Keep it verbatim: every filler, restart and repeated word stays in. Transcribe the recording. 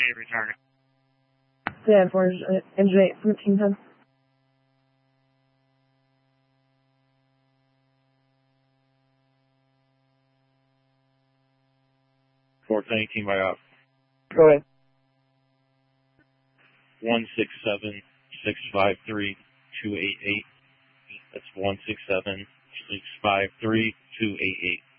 eight return. Yeah, for engine eight, fourteen ten. four nineteen by off. Go ahead. one six seven, six five three, two eight eight. That's one six seven, six five three, two eight eight.